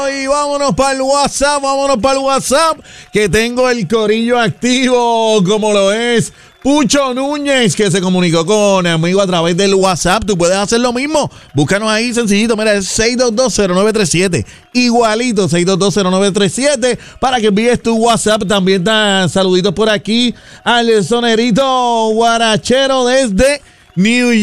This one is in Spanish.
y vámonos para el WhatsApp, que tengo el corillo activo, como lo es Pucho Núñez, que se comunicó con amigo a través del WhatsApp. Tú puedes hacer lo mismo. Búscanos ahí sencillito. Mira, es 6220937. Igualito, 6220937. Para que envíes tu WhatsApp. También están saluditos por aquí al sonerito guarachero desde New